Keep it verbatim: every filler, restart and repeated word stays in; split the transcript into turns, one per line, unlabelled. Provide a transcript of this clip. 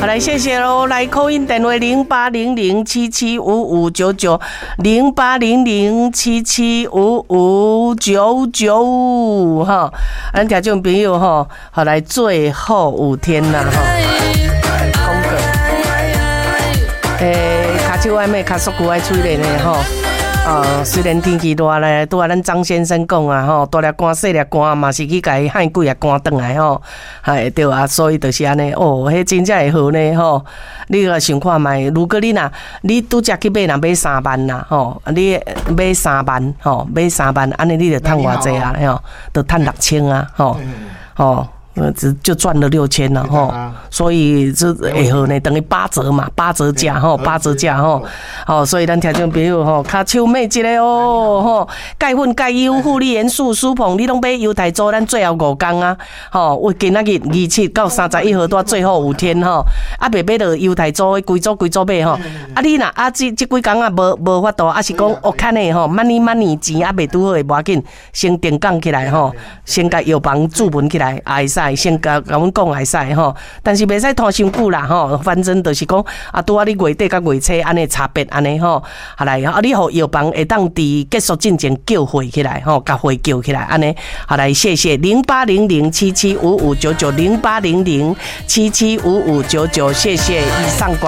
来谢谢喽，来call in电话零八零零七七五五九九零八零零七七五五九九哈，咱听众朋友哈，好来最后五天啦哈，空格，诶，骹手爱咩，骹缩骨爱吹咧呢吼。呃，虽然天气热咧，拄啊咱张先生讲啊吼，大粒汗细粒汗嘛是去甲伊喊几啊汗转来吼，系对啊，所以就是安尼哦，迄真正会好呢吼。你个想看卖，如果你若你拄则去买若买三万啦吼，你买三万吼，买三万，安尼你就趁偌济啊吼，就趁六千啊吼，吼。只就赚了六千了哈，所以这会好呢，等于八折嘛，八折价哈，八折价哈，好，所以咱听众朋友吼，卡手买一个哦吼，钙粉、钙优、护理元素、舒膨，你拢买犹太州，咱最后五天啊，吼，我今仔日二七到三十一号到最后五天吼，啊，袂买到犹太州的规组规组买吼，啊，你若啊这这几工啊无无法度，啊是讲我看的吼，money money 钱啊袂拄好的，无要紧，先定岗起来吼，先甲药房注文起来，也会使。先甲甲阮讲会使吼，但是袂使拖伤久啦吼。反正就是讲啊，拄啊你月底甲月初安尼差别安尼吼，下来啊你互药房会当伫结束进前叫货起来吼，甲货叫起来安尼。下来谢谢零八零零七七五五九九零八零零七七五五九九，谢谢以上广。